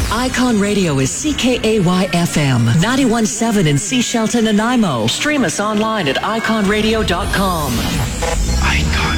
Icon Radio is CKAY-FM 91.7 in Sea Shelton, Nanaimo. Stream us online at iconradio.com. Icon